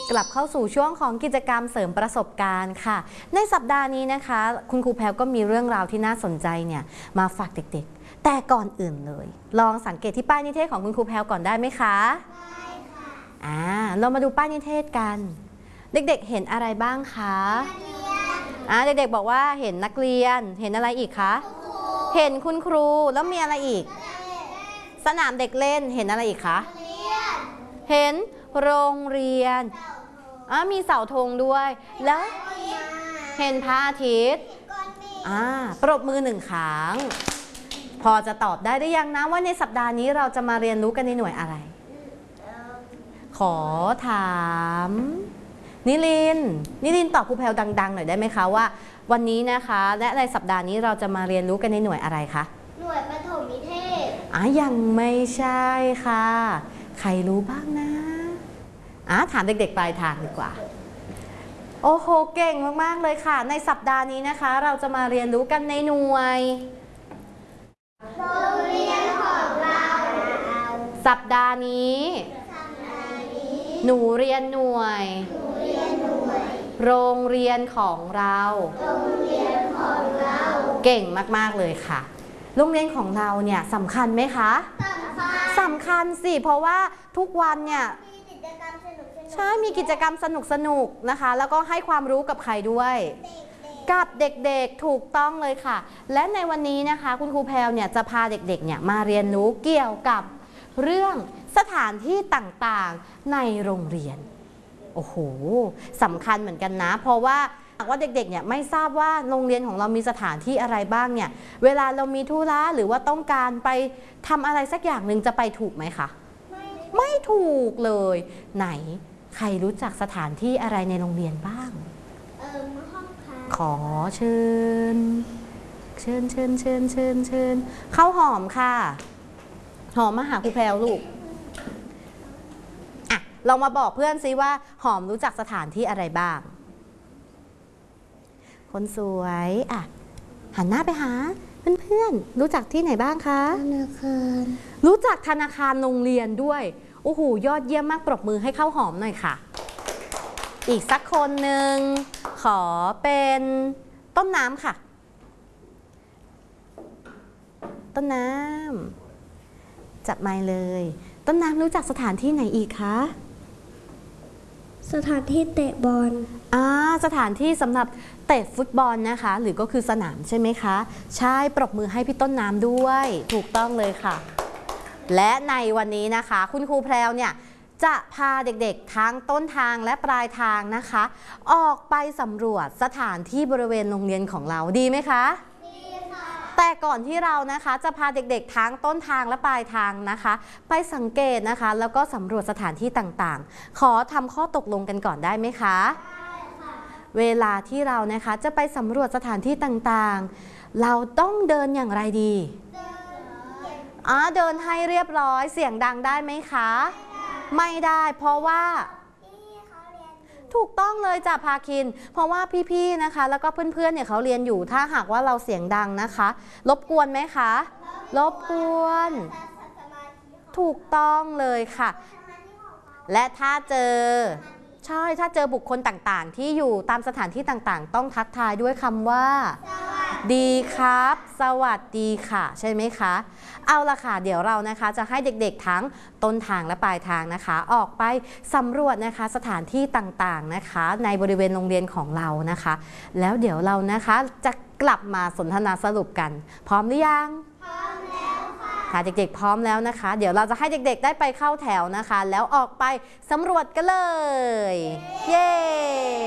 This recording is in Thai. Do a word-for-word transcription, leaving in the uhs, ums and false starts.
กลับเข้าสู่ช่วงของกิจกรรมเสริมประสบการณ์ค่ะในสัปดาห์นี้นะคะคุณครูแพรก็มีเรื่องราวที่น่าสนใจเนี่ยมาฝากเด็กๆแต่ก่อนอื่นเลยลองสังเกตที่ป้ายนิเทศของคุณครูแพรก่อนได้ไหมคะได้ค่ะอ่าเรามาดูป้ายนิเทศกันเด็กๆเห็นอะไรบ้างคะอ่าเด็กๆบอกว่าเห็นนักเรียนเห็นอะไรอีกคะเห็นคุณครูแล้วมีอะไรอีกสนามเด็กเล่นเห็นอะไรอีกคะเห็นโรงเรียนอ่ามีเสาธงด้วยแล้วเห็นพระอาทิตย์อ่าปรบมือหนึ่งครั้งพอจะตอบได้หรือยังนะว่าในสัปดาห์นี้เราจะมาเรียนรู้กันในหน่วยอะไรขอถามนิลินนิลินตอบครูแพรวดังๆหน่อยได้ไหมคะว่าวันนี้นะคะและในสัปดาห์นี้เราจะมาเรียนรู้กันในหน่วยอะไรคะหน่วยประถมนิเทศอ่ะยังไม่ใช่ค่ะใครรู้บ้างนะอ่ะถามเด็กๆปลายทางดีกว่าโอ้โหเก่งมากๆเลยค่ะในสัปดาห์นี้นะคะเราจะมาเรียนรู้กันในหน่วยโรงเรียนของเราสัปดาห์นี้หนูเรียนหน่วยโรงเรียนของเราเก่งมากๆเลยค่ะโรงเรียนของเราเนี่ยสำคัญไหมคะสำคัญสิเพราะว่าทุกวันเนี่ยใช่มีกิจกรรมสนุกสนุกนะคะแล้วก็ให้ความรู้กับใครด้วยกับเด็กๆถูกต้องเลยค่ะและในวันนี้นะคะคุณครูแพรวเนี่ยจะพาเด็กๆเนี่ยมาเรียนรู้เกี่ยวกับเรื่องสถานที่ต่างๆในโรงเรียนโอ้โหสำคัญเหมือนกันนะเพราะว่าหากว่าเด็กๆเนี่ยไม่ทราบว่าโรงเรียนของเรามีสถานที่อะไรบ้างเนี่ยเวลาเรามีธุระหรือว่าต้องการไปทำอะไรสักอย่างหนึ่งจะไปถูกไหมคะไม่ไม่ถูกเลยไหนใครรู้จักสถานที่อะไรในโรงเรียนบ้างเอ่อห้องพักขอเชิญเชิญเชิญเชิญเชิญเชิญข้าวหอมค่ะหอมมาหาครูแพรวลูกอ่ะเรามาบอกเพื่อนซิว่าหอมรู้จักสถานที่อะไรบ้างคนสวยอ่ะหันหน้าไปหาเพื่อนๆรู้จักที่ไหนบ้างคะธนาคารรู้จักธนาคารโรงเรียนด้วยโอ้โหยอดเยี่ยมมากปรบมือให้ข้าวหอมหน่อยค่ะอีกสักคนหนึ่งขอเป็นต้นน้ำค่ะต้นน้ำจับไมค์เลยต้นน้ำรู้จักสถานที่ไหนอีกคะสถานที่เตะบอลอ่าสถานที่สำหรับเตะฟุตบอลนะคะหรือก็คือสนามใช่ไหมคะใช่ปรบมือให้พี่ต้นน้ำด้วยถูกต้องเลยค่ะและในวันนี้นะคะคุณครูแพรวเนี่ยจะพาเด็กๆทั้งต้นทางและปลายทางนะคะออกไปสำรวจสถานที่บริเวณโรงเรียนของเราดีไหมคะดีค่ะแต่ก่อนที่เรานะคะจะพาเด็กๆทั้งต้นทางและปลายทางนะคะไปสังเกตนะคะแล้วก็สำรวจสถานที่ต่างๆขอทำข้อตกลงกันก่อนได้ไหมคะได้ค่ะเวลาที่เรานะคะจะไปสำรวจสถานที่ต่างๆเราต้องเดินอย่างไรดีอ่าเดินให้เรียบร้อยเสียงดังได้ไหมคะไม่ได้เพราะว่าถูกต้องเลยจ้ะพาคินเพราะว่าพี่ๆนะคะแล้วก็เพื่อนๆเนี่ยเขาเรียนอยู่ถ้าหากว่าเราเสียงดังนะคะรบกวนไหมคะรบกวนถูกต้องเลยค่ะและถ้าเจอใช่ถ้าเจอบุคคลต่างๆที่อยู่ตามสถานที่ต่างๆต้องทักทายด้วยคำว่าดีครับสวัสดีค่ะใช่ไหมคะเอาละค่ะเดี๋ยวเรานะคะจะให้เด็กๆทั้งต้นทางและปลายทางนะคะออกไปสำรวจนะคะสถานที่ต่างๆนะคะในบริเวณโรงเรียนของเรานะคะแล้วเดี๋ยวเรานะคะจะกลับมาสนทนาสรุปกันพร้อมหรือยังพร้อมแล้วค่ะค่ะเด็กๆพร้อมแล้วนะคะเดี๋ยวเราจะให้เด็กๆได้ไปเข้าแถวนะคะแล้วออกไปสำรวจกันเลยเย้